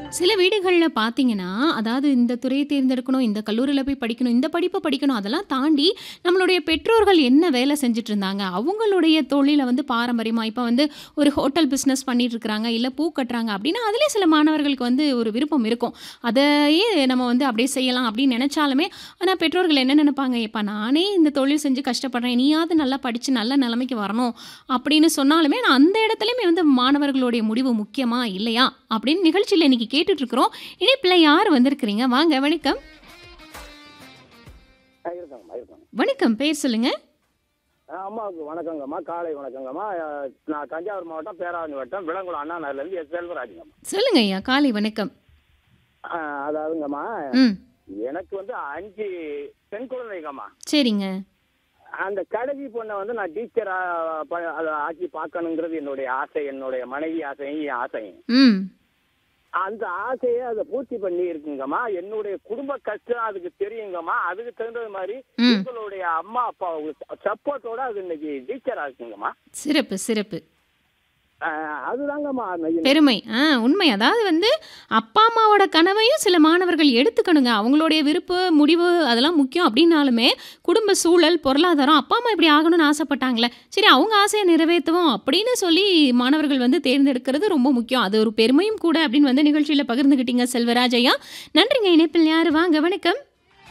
சில வீடுகள்ல பார்த்தீங்கன்னா, அதாவது இந்த துறைய தேர்ந்தெடுக்கணும், இந்த கல்லூரியில போய் படிக்கணும், இந்த படிப்ப படிக்கணும், அதெல்லாம் தாண்டி நம்மளுடைய பெற்றோர்கள் என்ன வேலை செஞ்சுட்டு இருந்தாங்க? அவங்களுடைய தொழில வந்து பாரம்பரியமா இப்ப வந்து ஒரு ஹோட்டல் பிசினஸ் பண்ணிட்டு இருக்கிறாங்க, இல்ல பூ கட்டுறாங்க அப்டின்னா, அதிலயே சில மாணவர்களுக்கு வந்து ஒரு விருப்பம் இருக்கும். அதையே நம்ம வந்து அப்படியே செய்யலாம் அப்படின்னு நெனச்சாலுமே, ஆனா பெற்றோர்கள் என்ன நெனைப்பாங்க? "எப்பா நானே இந்த தொழில் செஞ்சு கஷ்டப்படுறேன். நீயாவது நல்லா படிச்சு நல்ல நிலைமைக்கு வரணும்." அப்படின்னு சொன்னாலுமே, நான் அந்த இடத்துலயுமே வந்து மாணவர்களுடைய முடிவு முக்கியமா? இல்லையா? அப்படின்னு நிகழ்ச்சியில இன்னைக்கு கேட்டுட்டு இருக்கிறோம். இணைப்பில யார் வந்திருக்கிறீங்க? வாங்க வணக்கம். இருக்காங்கம்மா, இருக்காங்க. வணக்கம். பேர் சொல்லுங்க. அம்மாவுக்கு வணக்கங்கம்மா, காலை வணக்கங்கம்மா. நான் தஞ்சாவூர் மாவட்டம், பேராவூரணி வட்டம், விலங்குளம் அண்ணா நகர்லேருந்து செல்வராஜுங்கம்மா. சொல்லுங்க ஐயா. காலை வணக்கம். அதாவதுங்கம்மா, ம். எனக்கு வந்து 5 பெண் குழந்தைங்கம்மா. சரிங்க. அந்த கடைசி பொண்ணை வந்து நான் டீச்சரா அதை ஆக்கி பார்க்கணுங்கிறது என்னுடைய ஆசை, என்னுடைய மனைவி ஆசையும் என் ஆசையும். ம். அந்த ஆசையை அதை பூர்த்தி பண்ணி இருக்குங்கம்மா. என்னுடைய குடும்ப கஷ்டம் அதுக்கு தெரியுங்கம்மா. அதுக்கு தகுந்தது மாதிரி ம். எங்களுடைய அம்மா அப்பா சப்போர்ட்டோட அது இன்னைக்கு டீச்சரா இருக்குங்கம்மா. சிறப்பு, சிறப்பு. அதுதாங்கம்மா பெருமை. உண்மை. அதாவது வந்து அப்பா, அம்மாவோட கனவையும் சில மாணவர்கள் எடுத்துக்கணுங்க. அவங்களுடைய விருப்பு, முடிவு அதெல்லாம் முக்கியம் அப்படின்னாலுமே, குடும்ப சூழல், பொருளாதாரம் அப்பா, அம்மா இப்படி ஆகணும்னு ஆசைப்பட்டாங்களே, சரி அவங்க ஆசைய நிறைவேத்துவோம் அப்படின்னு சொல்லி மாணவர்கள் வந்து தேர்ந்தெடுக்கிறது ரொம்ப முக்கியம். அது ஒரு பெருமையும் கூட அப்படின்னு வந்து நிகழ்ச்சியில பகிர்ந்துக்கிட்டீங்க செல்வராஜ் ஐயா. நன்றிங்க. இணைப்பில் யாரு? வாங்க வணக்கம்.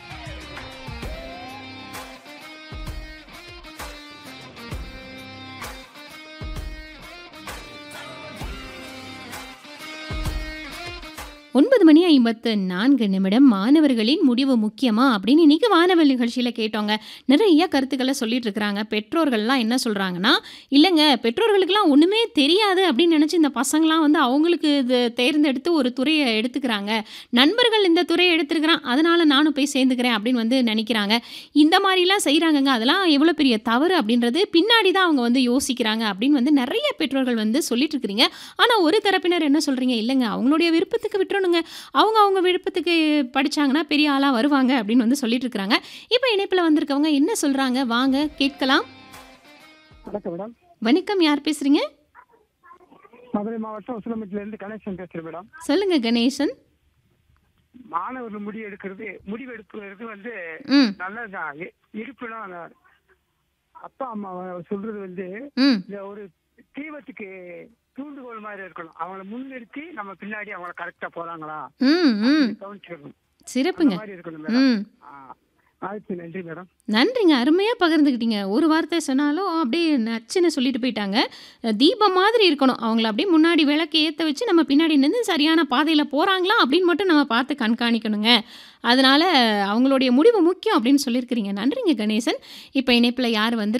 9:54 மாணவர்களின் முடிவு முக்கியமா? அப்படின்னு இன்னைக்கு வானவில் நிகழ்ச்சியில கேட்டோங்க. நிறைய கருத்துக்கள சொல்லிட்டு இருக்கிறாங்க. பெற்றோர்கள்லாம் என்ன சொல்றாங்கன்னா, இல்லங்க பெற்றோர்களுக்கெல்லாம் ஒண்ணுமே தெரியாது அப்படின்னு நினைச்சு இந்த பசங்கலாம் வந்து அவங்களுக்கு இது தேர்ந்தெடுத்து ஒரு துறைய எடுத்துக்கிறாங்க. நண்பர்கள் இந்த துறைய எடுத்திருக்கிறான், அதனால நானும் போய் சேர்ந்துக்கிறேன் அப்படின்னு வந்து நினைக்கிறாங்க. இந்த மாரிலாம் செய்றாங்கங்க. அதெல்லாம் எவ்வளோ பெரிய தவறு அப்படின்றது பின்னாடி தான் அவங்க வந்து யோசிக்கிறாங்க அப்படின்னு வந்து நிறைய பெற்றோர்கள் வந்து சொல்லிட்டு இருக்கிறீங்க. ஆனா ஒரு தரப்பினர் என்ன சொல்றீங்க, இல்லங்க அவங்களுடைய விருப்பத்துக்கு விட்டுறணுங்க. அவங்க அவங்க விருப்பத்துக்கு படிச்சாங்கன்னா பெரிய ஆளா வருவாங்க அப்படின்னு வந்து சொல்லிட்டு இருக்கிறாங்க. இப்ப இணைப்புல வந்திருக்கவங்க என்ன சொல்றாங்க? வாங்க கேட்கலாம். வணக்கம் மேடம். வணக்கம். யார் பேசுறீங்க? மதுரை மாவட்டம் உசிலம்பட்டியிலிருந்து கணேசன் பேசுறேன் மேடம். சொல்லுங்க கணேசன். மாணவர்கள் முடிவெடுக்கிறது வந்து ம். நல்லதுதான். இருப்பினும் அப்பா அம்மா சொல்றது வந்து ம். இந்த ஒரு தீவத்துக்கு தூண்டுகோல் மாதிரி இருக்கணும். அவங்கள முன்னிறுத்தி நம்ம பின்னாடி அவங்கள கரெக்டா போறாங்களா ம். ம். கவனிச்சிருக்கணும். அந்த சிறப்புங்க. மாதிரி இருக்கணும் மேடம். ம். ஆயிடுச்சு. நன்றி மேடம். நன்றிங்க. அருமையா பகிர்ந்துக்கிட்டீங்க. ஒரு வார்த்தை சொன்னாலும் அப்படியே நச்சுன்னு சொல்லிட்டு போயிட்டாங்க. தீபம் மாதிரி இருக்கணும். அவங்கள அப்படியே முன்னாடி விளக்கு ஏத்த வச்சு நம்ம பின்னாடி நின்னு சரியான பாதையில போறாங்களா அப்படின்னு மட்டும் நம்ம பார்த்து கண்காணிக்கணுங்க. அதனால அவங்களுடைய முடிவு முக்கியம் அப்படின்னு சொல்லியிருக்கிறீங்க. நன்றிங்க கணேசன். இப்ப இணைப்புல யார் வந்து